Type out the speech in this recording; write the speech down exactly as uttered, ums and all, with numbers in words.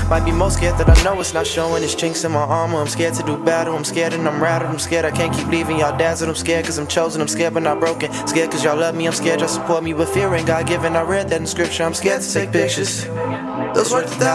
Might be most scared that I know it's not showing. It's chinks in my armor. I'm scared to do battle. I'm scared and I'm rattled. I'm scared I can't keep leaving y'all dazzled. I'm scared cause I'm chosen. I'm scared but not broken. Scared cause y'all love me. I'm scared y'all support me. But fear ain't God given. I read that in scripture. I'm scared to take pictures. Those worth a thousand.